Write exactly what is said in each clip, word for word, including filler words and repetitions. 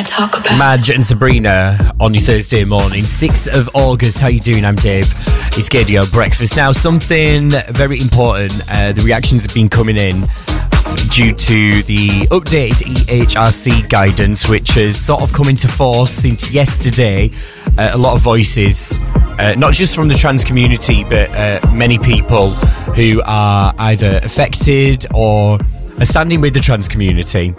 talk about? Madge and Sabrina on your Thursday morning, sixth of August. How you doing? I'm Dave. It's K D O Breakfast. Now, something very important. Uh, the reactions have been coming in due to the updated E H R C guidance, which has sort of come into force since yesterday. Uh, a lot of voices, uh, not just from the trans community, but uh, many people who are either affected or are standing with the trans community,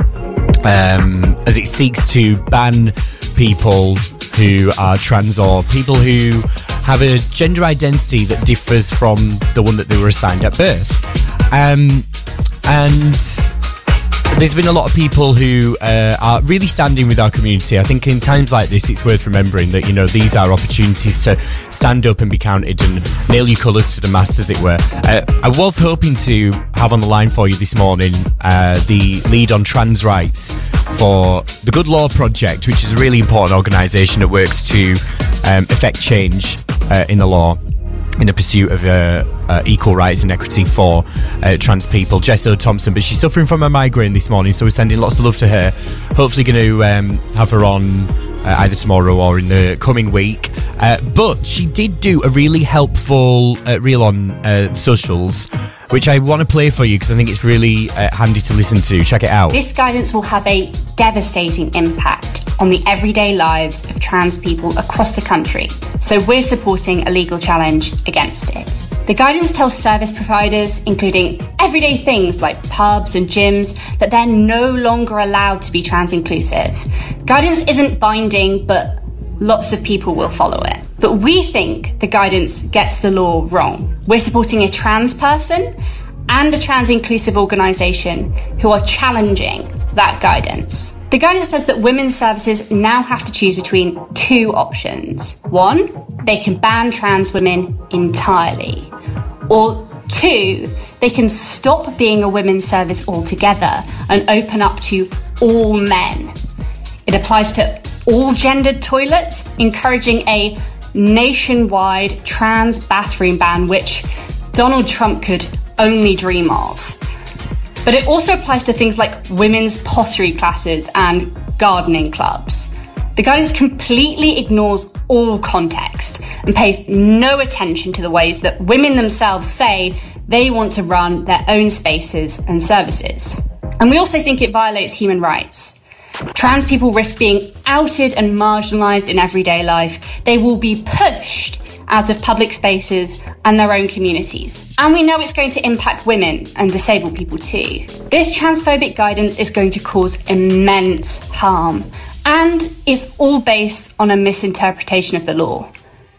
um, as it seeks to ban people who are trans or people who have a gender identity that differs from the one that they were assigned at birth. Um, and there's been a lot of people who uh, are really standing with our community. I think in times like this, it's worth remembering that, you know, these are opportunities to stand up and be counted and nail your colours to the mast, as it were. Uh, I was hoping to have on the line for you this morning uh, the lead on trans rights for the Good Law Project, which is a really important organisation that works to um, effect change uh, in the law in the pursuit of uh, uh, equal rights and equity for uh, trans people. Jess O'Thompson, but she's suffering from a migraine this morning, so we're sending lots of love to her. Hopefully going to um, have her on uh, either tomorrow or in the coming week. Uh, but she did do a really helpful uh, reel on uh, socials, which I want to play for you because I think it's really uh, handy to listen to. Check it out. This guidance will have a devastating impact on the everyday lives of trans people across the country, so we're supporting a legal challenge against it. The guidance tells service providers, including everyday things like pubs and gyms, that they're no longer allowed to be trans inclusive. Guidance isn't binding, but lots of people will follow it. But we think the guidance gets the law wrong. We're supporting a trans person and a trans inclusive organisation who are challenging that guidance. The guidance says that women's services now have to choose between two options. One, they can ban trans women entirely. Or two, they can stop being a women's service altogether and open up to all men. It applies to all gendered toilets, encouraging a nationwide trans bathroom ban, which Donald Trump could only dream of. But it also applies to things like women's pottery classes and gardening clubs. The guidance completely ignores all context and pays no attention to the ways that women themselves say they want to run their own spaces and services. And we also think it violates human rights. Trans people risk being outed and marginalised in everyday life. They will be pushed out of public spaces and their own communities. And we know it's going to impact women and disabled people too. This transphobic guidance is going to cause immense harm, and is all based on a misinterpretation of the law.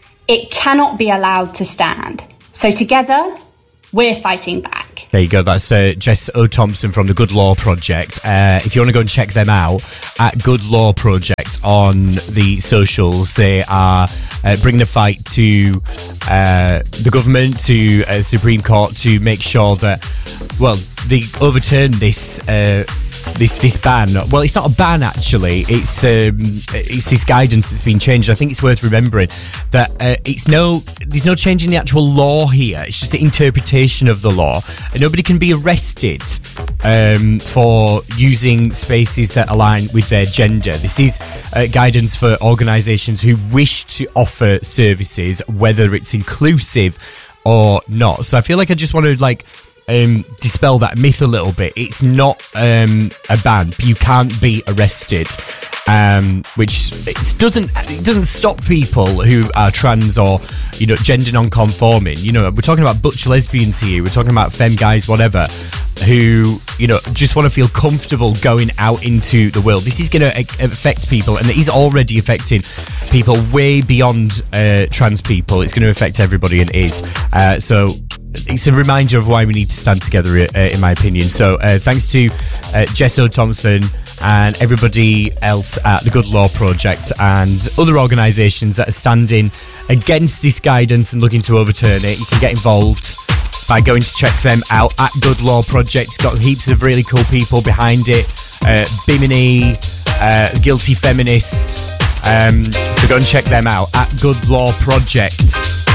It cannot be allowed to stand. So together, we're fighting back. There you go. That's uh, Jess O'Thompson from the Good Law Project. Uh, if you want to go and check them out, at Good Law Project on the socials, they are uh, bringing the fight to uh, the government, to uh, Supreme Court, to make sure that, well, they overturn this uh, this this ban. Well, it's not a ban, actually. It's um, it's this guidance that's been changed. I think it's worth remembering that uh, it's no there's no change in the actual law here. It's just the interpretation of the law. And nobody can be arrested um, for using spaces that align with their gender. This is uh, guidance for organisations who wish to offer services, whether it's inclusive or not. So I feel like I just want to like Um, dispel that myth a little bit. It's not um, a ban. You can't be arrested, um, which it doesn't it doesn't stop people who are trans or, you know, gender non-conforming. You know, we're talking about butch lesbians here. We're talking about femme guys, whatever, who, you know, just want to feel comfortable going out into the world. This is going to affect people, and it is already affecting people way beyond uh, trans people. It's going to affect everybody, and it is. Uh, so. It's a reminder of why we need to stand together, uh, in my opinion. So uh, thanks to uh, Jess O'Thompson and everybody else at the Good Law Project and other organisations that are standing against this guidance and looking to overturn it. You can get involved by going to check them out at Good Law Project. It's got heaps of really cool people behind it. Uh, Bimini, uh, Guilty Feminist. Um, so go and check them out at Good Law Project.